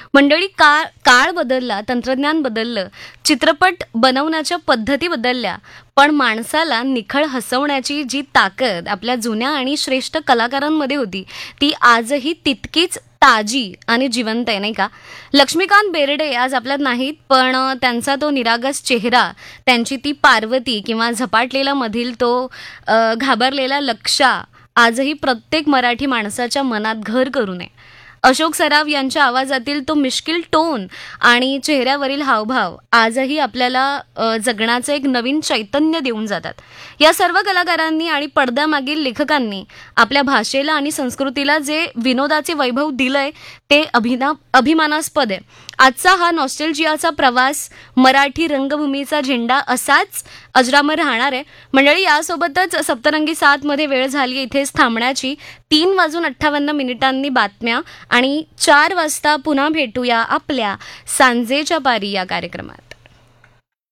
मंडळी, काळ बदलला, तंत्रज्ञान बदललं, चित्रपट बनवण्याच्या पद्धती बदलल्या, पण माणसाला निखळ हसवण्याची जी ताकद आपल्या जुन्या आणि श्रेष्ठ कलाकारांमध्ये होती ती आजही तितकीच ताजी आणि जिवंत आहे, नाही का? लक्ष्मीकांत बेर्डे आज आपल्यात नाहीत, पण त्यांचा तो निरागस चेहरा, त्यांची ती पार्वती किंवा झपाटलेला मधील तो घाबरलेला लक्षा आजही प्रत्येक मराठी माणसाच्या मनात घर करू नये. अशोक सराफ यांच्या आवाजातील तो मिश्किल टोन आणि चेहऱ्यावरील हावभाव आजही आपल्याला जगण्याचं एक नवीन चैतन्य देऊन जातात. या सर्व कलाकारांनी आणि पडद्यामागील लेखकांनी आपल्या भाषेला आणि संस्कृतीला जे विनोदाचे वैभव दिलंय ते अभिमानास्पद आहे. आजचा हा नॉस्टॅल्जियाचा प्रवास, मराठी रंगभूमीचा झेंडा असाच अजरामर राहणार आहे. मंडळी, यासोबतच सप्तरंगी 7 मध्ये वेळ झाली इथेच थांबण्याची. 3:58 बातम्या आणि 4 वाजता पुन्हा भेटूया आपल्या सांजेच्या पारी या कार्यक्रमात.